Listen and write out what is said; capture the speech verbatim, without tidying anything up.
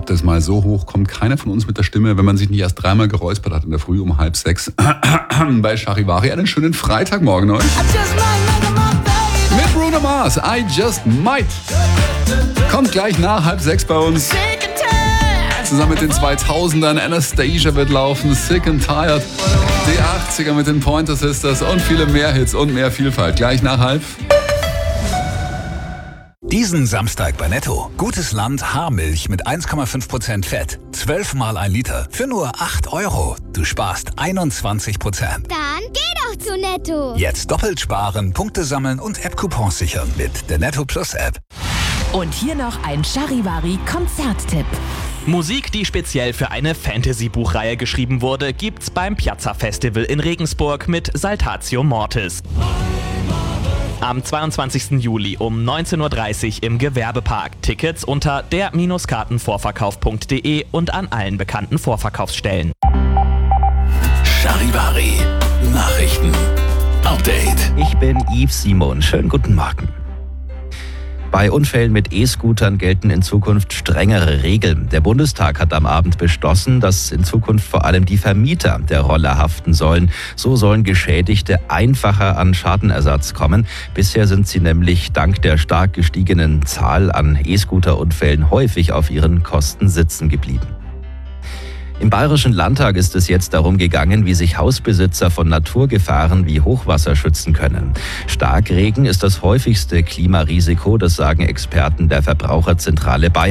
behaupte es mal, so hoch kommt keiner von uns mit der Stimme, wenn man sich nicht erst dreimal geräuspert hat in der Früh um halb sechs bei Charivari. Einen schönen Freitagmorgen euch. Mit Bruno Mars, I Just Might. Kommt gleich nach halb sechs bei uns. Zusammen mit den zweitausendern. Anastasia wird laufen, Sick and Tired. Die achtziger mit den Pointer Sisters und viele mehr Hits und mehr Vielfalt. Gleich nach halb. Diesen Samstag bei Netto. Gutes Land Haarmilch mit eins Komma fünf Prozent Fett. zwölf mal ein Liter für nur acht Euro. Du sparst einundzwanzig Prozent. Dann geh doch zu Netto. Jetzt doppelt sparen, Punkte sammeln und App-Coupons sichern mit der Netto Plus App. Und hier noch ein Charivari-Konzerttipp. Musik, die speziell für eine Fantasy-Buchreihe geschrieben wurde, gibt's beim Piazza Festival in Regensburg mit Saltatio Mortis. Am zweiundzwanzigsten Juli um neunzehn Uhr dreißig im Gewerbepark. Tickets unter der Kartenvorverkauf punkt de und an allen bekannten Vorverkaufsstellen. Charivari Nachrichten. Update. Ich bin Yves Simon. Schönen guten Morgen. Bei Unfällen mit E-Scootern gelten in Zukunft strengere Regeln. Der Bundestag hat am Abend beschlossen, dass in Zukunft vor allem die Vermieter der Roller haften sollen. So sollen Geschädigte einfacher an Schadenersatz kommen. Bisher sind sie nämlich dank der stark gestiegenen Zahl an E-Scooter-Unfällen häufig auf ihren Kosten sitzen geblieben. Im Bayerischen Landtag ist es jetzt darum gegangen, wie sich Hausbesitzer von Naturgefahren wie Hochwasser schützen können. Starkregen ist das häufigste Klimarisiko, das sagen Experten der Verbraucherzentrale Bayern.